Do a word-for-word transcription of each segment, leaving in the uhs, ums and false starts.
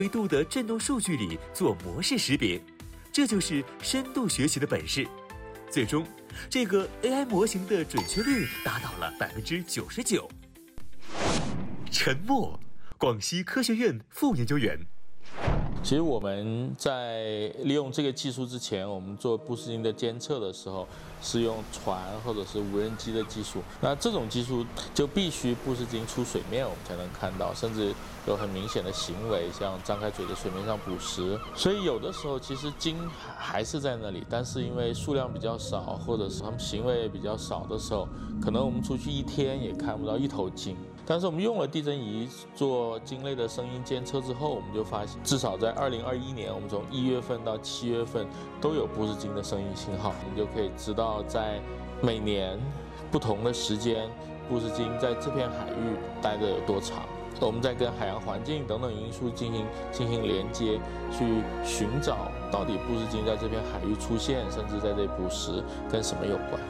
维度的振动数据里做模式识别，这就是深度学习的本事。最终，这个 A I 模型的准确率达到了百分之九十九。沉默，广西科学院副研究员。 其实我们在利用这个技术之前，我们做布氏鲸的监测的时候，是用船或者是无人机的技术。那这种技术就必须布氏鲸出水面，我们才能看到，甚至有很明显的行为，像张开嘴在水面上捕食。所以有的时候其实鲸还是在那里，但是因为数量比较少，或者是它们行为比较少的时候，可能我们出去一天也看不到一头鲸。但是我们用了地震仪做鲸类的声音监测之后，我们就发现，至少在二零二一年，我们从一月份到七月份都有布氏鲸的声音信号，我们就可以知道在每年不同的时间，布氏鲸在这片海域待的有多长。我们再跟海洋环境等等因素进行进行连接，去寻找到底布氏鲸在这片海域出现，甚至在这里捕食跟什么有关。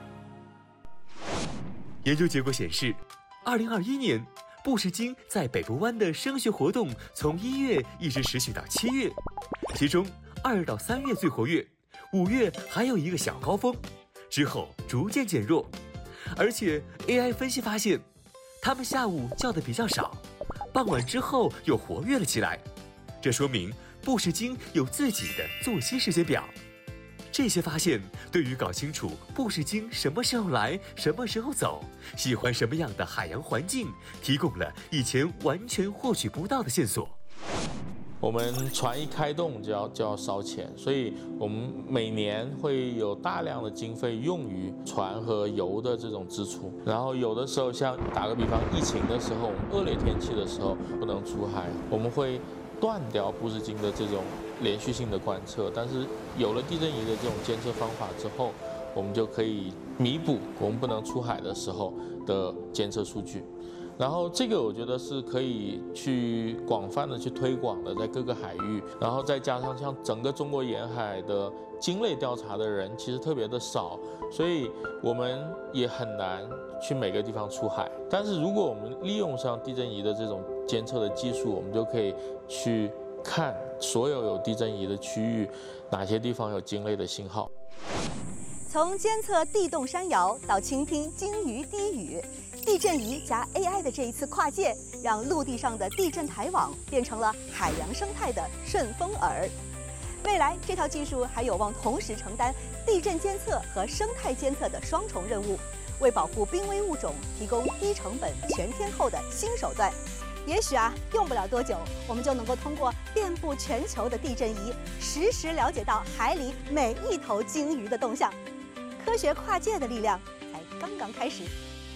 研究结果显示，二零二一年，布氏鲸在北部湾的声学活动从一月一直持续到七月，其中二到三月最活跃，五月还有一个小高峰，之后逐渐减弱。而且 A I 分析发现，它们下午叫的比较少，傍晚之后又活跃了起来。这说明布氏鲸有自己的作息时间表。这些发现对于搞清楚布氏鲸什么时候来、什么时候走、喜欢什么样的海洋环境，提供了以前完全获取不到的线索。 我们船一开动就要就要烧钱，所以我们每年会有大量的经费用于船和油的这种支出。然后有的时候，像打个比方，疫情的时候，我们恶劣天气的时候不能出海，我们会断掉布氏鲸的这种连续性的观测。但是有了地震仪的这种监测方法之后，我们就可以弥补我们不能出海的时候的监测数据。然后这个我觉得是可以去广泛的去推广的，在各个海域。然后再加上像整个中国沿海的鲸类调查的人其实特别的少，所以我们也很难去每个地方出海。但是如果我们利用上地震仪的这种监测的技术，我们就可以去看所有有地震仪的区域，哪些地方有鲸类的信号。 从监测地动山摇到倾听鲸鱼低语，地震仪加 A I 的这一次跨界，让陆地上的地震台网变成了海洋生态的顺风耳。未来这套技术还有望同时承担地震监测和生态监测的双重任务，为保护濒危物种提供低成本全天候的新手段。也许啊，用不了多久，我们就能够通过遍布全球的地震仪，实时了解到海里每一头鲸鱼的动向。科学跨界的力量才刚刚开始。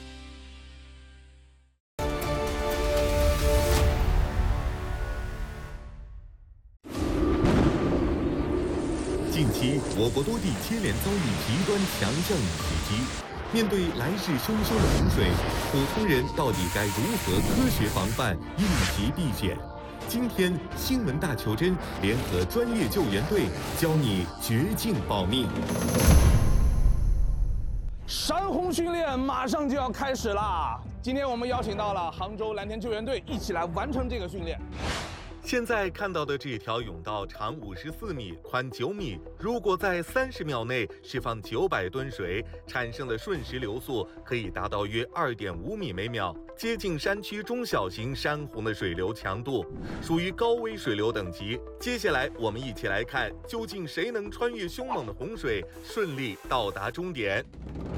近期，我国多地接连遭遇极端强降雨袭击。面对来势汹汹的洪水，普通人到底该如何科学防范、应急避险？今天，新闻大求真联合专业救援队，教你绝境保命。 山洪训练马上就要开始啦！今天我们邀请到了杭州蓝天救援队，一起来完成这个训练。 现在看到的这条甬道长五十四米，宽九米。如果在三十秒内释放九百吨水，产生的瞬时流速可以达到约二点五米每秒，接近山区中小型山洪的水流强度，属于高危水流等级。接下来，我们一起来看，究竟谁能穿越凶猛的洪水，顺利到达终点？